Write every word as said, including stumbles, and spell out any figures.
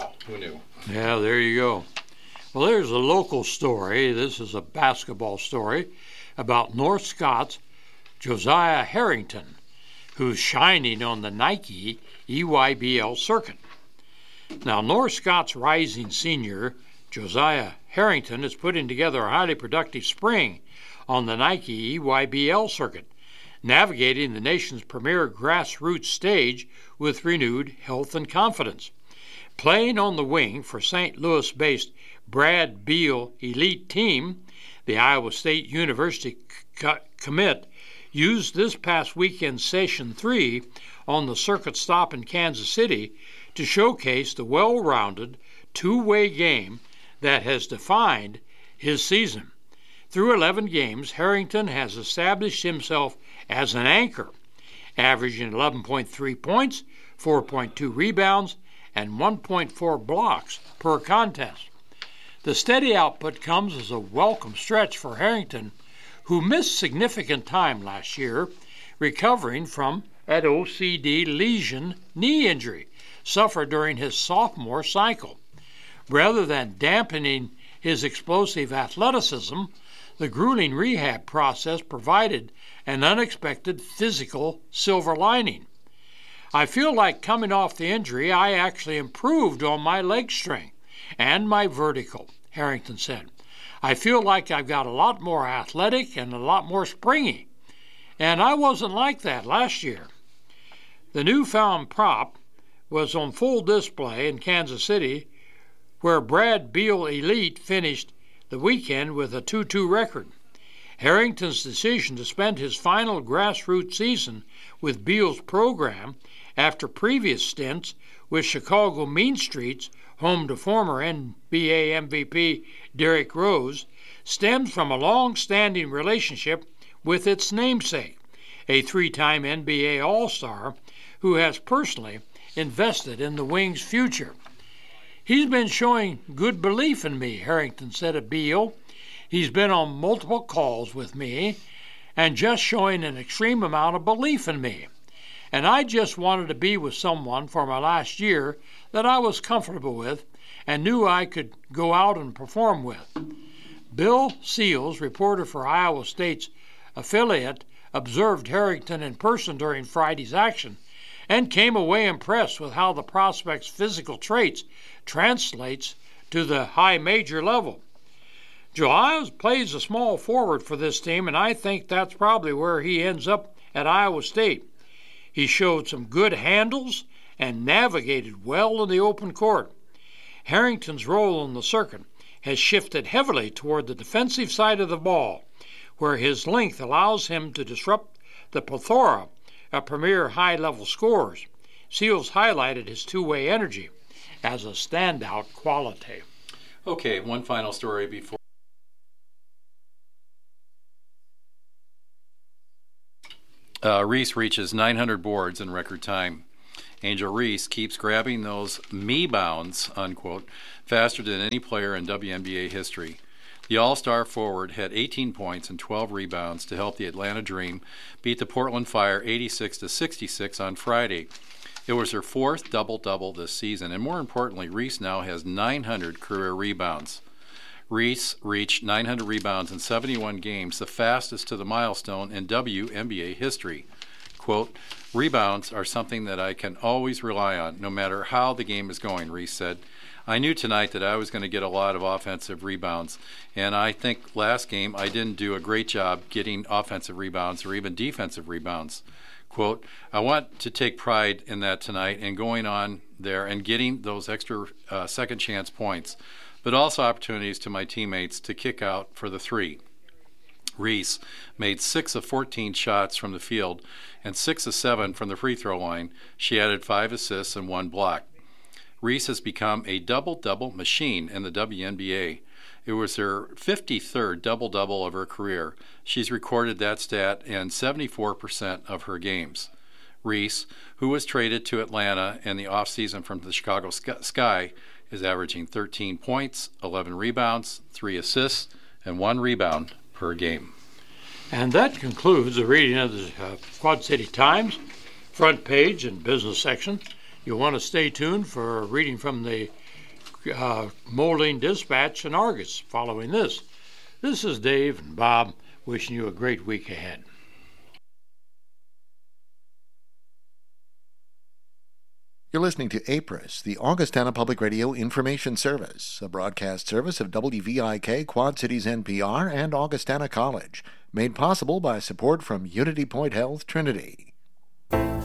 Who knew? Yeah, there you go. Well, there's a local story. This is a basketball story about North Scott's Josiah Harrington, who's shining on the Nike E Y B L circuit. Now, North Scott's rising senior, Josiah Harrington, is putting together a highly productive spring on the Nike E Y B L circuit, navigating the nation's premier grassroots stage with renewed health and confidence. Playing on the wing for Saint Louis-based Brad Beal Elite Team, the Iowa State University co- commit used this past weekend's Session three on the circuit stop in Kansas City to showcase the well-rounded two-way game that has defined his season. Through eleven games, Harrington has established himself as an anchor, averaging eleven point three points, four point two rebounds, and one point four blocks per contest. The steady output comes as a welcome stretch for Harrington, who missed significant time last year recovering from an O C D lesion knee injury suffered during his sophomore cycle. Rather than dampening his explosive athleticism, the grueling rehab process provided an unexpected physical silver lining. I feel like coming off the injury, I actually improved on my leg strength and my vertical, Harrington said. I feel like I've got a lot more athletic and a lot more springy, and I wasn't like that last year. The newfound prop was on full display in Kansas City, where Brad Beal Elite finished the weekend with a two two record. Harrington's decision to spend his final grassroots season with Beal's program after previous stints with Chicago Mean Streets, home to former N B A M V P Derrick Rose, stems from a long-standing relationship with its namesake, a three-time N B A All-Star who has personally invested in the Wings' future. He's been showing good belief in me, Harrington said of Beal. He's been on multiple calls with me and just showing an extreme amount of belief in me. And I just wanted to be with someone for my last year that I was comfortable with and knew I could go out and perform with. Bill Seals, reporter for Iowa State's affiliate, observed Harrington in person during Friday's action and came away impressed with how the prospect's physical traits translates to the high major level. Josiah plays a small forward for this team, and I think that's probably where he ends up at Iowa State. He showed some good handles and navigated well in the open court. Harrington's role on the circuit has shifted heavily toward the defensive side of the ball, where his length allows him to disrupt the plethora of premier high-level scorers. Seals highlighted his two-way energy as a standout quality. Okay, one final story before. Uh, Reese reaches nine hundred boards in record time. Angel Reese keeps grabbing those me bounds, unquote, faster than any player in W N B A history. The All-Star forward had eighteen points and twelve rebounds to help the Atlanta Dream beat the Portland Fire eighty-six to sixty-six on Friday. It was her fourth double-double this season, and more importantly, Reese now has nine hundred career rebounds. Reese reached nine hundred rebounds in seventy-one games, the fastest to the milestone in W N B A history. Quote, "Rebounds are something that I can always rely on, no matter how the game is going," Reese said. "I knew tonight that I was going to get a lot of offensive rebounds, and I think last game I didn't do a great job getting offensive rebounds or even defensive rebounds." Quote, "I want to take pride in that tonight and going on there and getting those extra uh, second chance points, but also opportunities to my teammates to kick out for the three." Reese made six of fourteen shots from the field and six of seven from the free throw line. She added five assists and one block. Reese has become a double-double machine in the W N B A. It was her fifty-third double-double of her career. She's recorded that stat in seventy-four percent of her games. Reese, who was traded to Atlanta in the offseason from the Chicago Sky, is averaging thirteen points, eleven rebounds, three assists, and one rebound per game. And that concludes the reading of the uh, Quad City Times, front page and business section. You'll want to stay tuned for a reading from the uh, Molding Dispatch and Argus following this. This is Dave and Bob wishing you a great week ahead. You're listening to A P R I S, the Augustana Public Radio Information Service, a broadcast service of W V I K, Quad Cities N P R, and Augustana College, made possible by support from Unity Point Health Trinity.